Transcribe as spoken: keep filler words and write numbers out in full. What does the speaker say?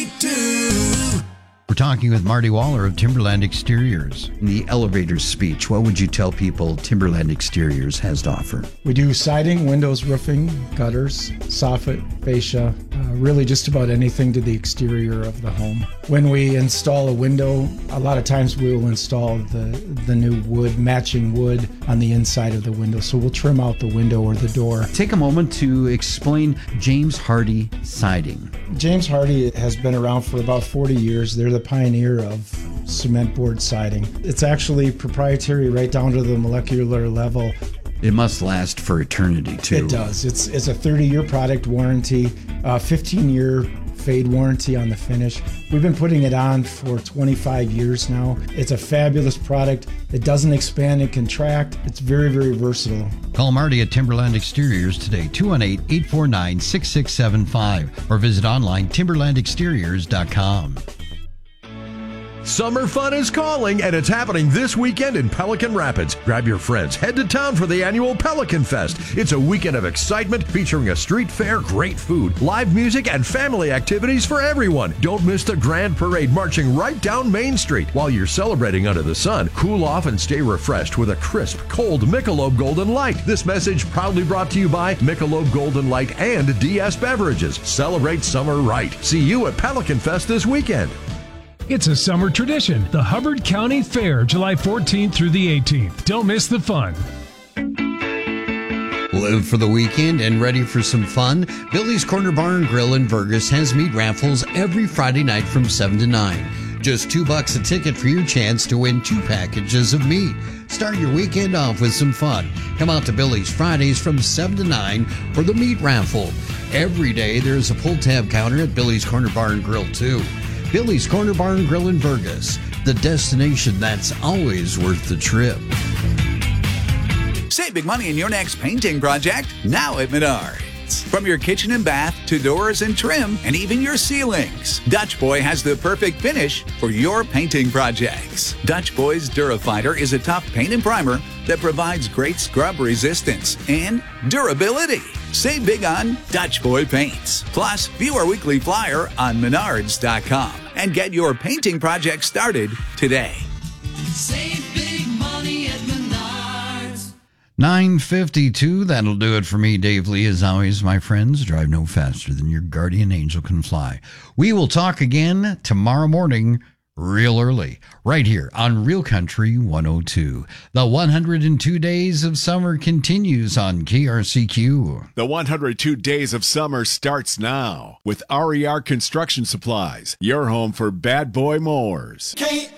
ninety-two. We're talking with Marty Waller of Timberland Exteriors. In the elevator speech, what would you tell people Timberland Exteriors has to offer? We do siding, windows, roofing, gutters, soffit, fascia, uh, really just about anything to the exterior of the home. When we install a window, a lot of times we will install the, the new wood, matching wood on the inside of the window. So we'll trim out the window or the door. Take a moment to explain James Hardie Siding. James Hardie has been around for about forty years. They're the pioneer of cement board siding. It's actually proprietary right down to the molecular level. It must last for eternity, too. It does. It's it's a thirty-year product warranty, uh, fifteen-year fade warranty on the finish. We've been putting it on for twenty-five years now. It's a fabulous product. It doesn't expand and contract. It's very, very versatile. Call Marty at Timberland Exteriors today, two one eight, eight four nine, six six seven five, or visit online timberland exteriors dot com. Summer fun is calling, and it's happening this weekend in Pelican Rapids. Grab your friends, head to town for the annual Pelican Fest. It's a weekend of excitement featuring a street fair, great food, live music, and family activities for everyone. Don't miss the grand parade marching right down Main Street. While you're celebrating under the sun, cool off and stay refreshed with a crisp, cold Michelob Golden Light. This message proudly brought to you by Michelob Golden Light and D S Beverages. Celebrate summer right. See you at Pelican Fest this weekend. It's a summer tradition, the Hubbard County Fair, July fourteenth through the eighteenth. Don't miss the fun. Live for the weekend and ready for some fun? Billy's Corner Bar and Grill in Vergas has meat raffles every Friday night from seven to nine. Just two bucks a ticket for your chance to win two packages of meat. Start your weekend off with some fun. Come out to Billy's Fridays from seven to nine for the meat raffle. Every day there's a pull tab counter at Billy's Corner Bar and Grill too. Billy's Corner Bar and Grill in Vergas, the destination that's always worth the trip. Save big money in your next painting project now at Menards. From your kitchen and bath to doors and trim and even your ceilings, Dutch Boy has the perfect finish for your painting projects. Dutch Boy's Durafighter is a tough paint and primer that provides great scrub resistance and durability. Save big on Dutch Boy paints. Plus, view our weekly flyer on menards dot com and get your painting project started today. Save big money at Menards. nine fifty-two, that'll do it for me, Dave Lee. As always, my friends, drive no faster than your guardian angel can fly. We will talk again tomorrow morning, real early, right here on Real Country one oh two. The one hundred two Days of Summer continues on K R C Q. The one hundred two Days of Summer starts now with R E R Construction Supplies, your home for bad boy mowers. K